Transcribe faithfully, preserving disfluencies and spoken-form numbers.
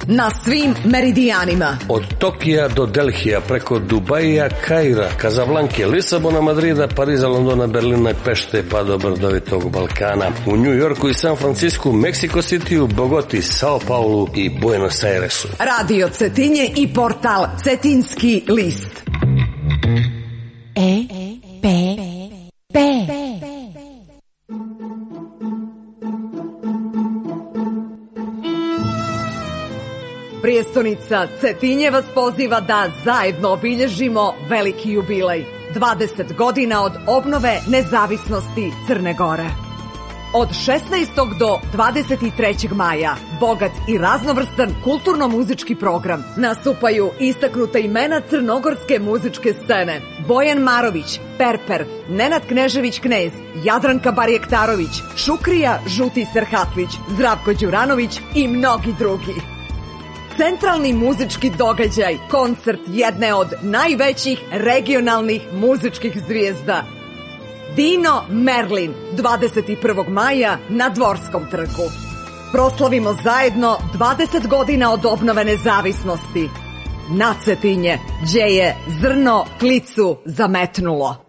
Na svim meridijanima. Od Tokija do Delhija, preko Dubaija, Kaira, Kazablanke, Lisabona, Madrida, Pariza, Londona, Berlina, Pešte, pa do brdovitog Balkana. U New Yorku i San Francisku, Meksiko Cityu, Bogoti, Sao Paulu i Buenos Airesu. Radio Cetinje i portal Cetinski list. E, P, P. Prijestonica Cetinje vas poziva da zajedno obilježimo veliki jubilej. dvadeset godina od obnove nezavisnosti Crne Gore. Od šesnaestog do dvadeset trećeg maja bogat i raznovrstan kulturno-muzički program. Nastupaju istaknuta imena crnogorske muzičke scene: Bojan Marović, Perper, Nenad Knežević-Knez, Jadranka Barjektarović, Šukrija Žuti Serhatlić, Zdravko Đuranović i mnogi drugi. Centralni muzički događaj, koncert jedne od najvećih regionalnih muzičkih zvijezda. Dino Merlin, dvadeset prvog maja na Dvorskom trgu. Proslavimo zajedno dvadeset godina od obnove nezavisnosti. Na Cetinje, gdje je zrno klicu zametnulo.